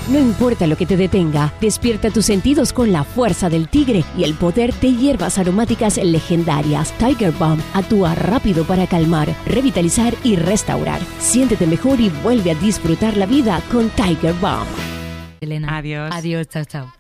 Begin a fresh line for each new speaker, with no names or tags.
No importa lo que te detenga, despierta tus sentidos con la fuerza del tigre y el poder de hierbas aromáticas legendarias. Tiger Balm actúa rápido para calmar, revitalizar y restaurar. Siéntete mejor y vuelve a disfrutar la vida con Tiger Balm.
Elena.
Adiós.
Adiós, chao, chao.